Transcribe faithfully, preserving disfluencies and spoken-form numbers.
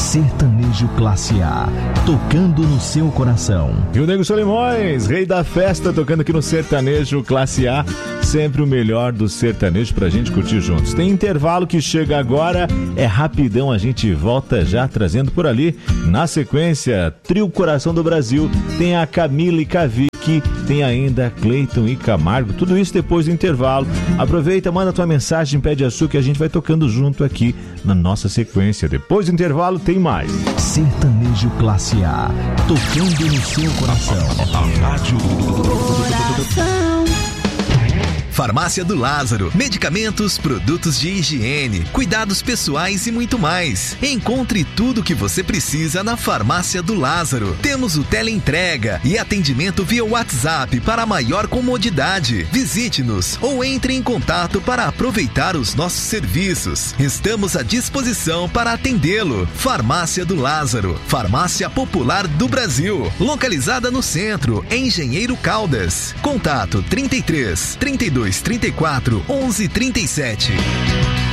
Sertanejo Classe A, tocando no seu coração. E o Nego Solimões, rei da festa, tocando aqui no Sertanejo Classe A. Sempre o melhor do sertanejo pra gente curtir juntos. Tem intervalo que chega agora, é rapidão, a gente volta já trazendo por ali. Na sequência, Trio Coração do Brasil, tem a Camila e Cavique, tem ainda Cleiton e Camargo, tudo isso depois do intervalo. Aproveita, manda tua mensagem, pede açúcar que a gente vai tocando junto aqui na nossa sequência. Depois do intervalo tem mais. Sertanejo Classe A, tocando no seu coração. A rádio Coração. Farmácia do Lázaro, medicamentos, produtos de higiene, cuidados pessoais e muito mais. Encontre tudo o que você precisa na Farmácia do Lázaro. Temos o teleentrega e atendimento via WhatsApp para maior comodidade. Visite-nos ou entre em contato para aproveitar os nossos serviços. Estamos à disposição para atendê-lo. Farmácia do Lázaro, farmácia popular do Brasil, localizada no centro, em Engenheiro Caldas. Contato trinta e três, trinta e dois, trinta e quatro, onze, trinta e sete.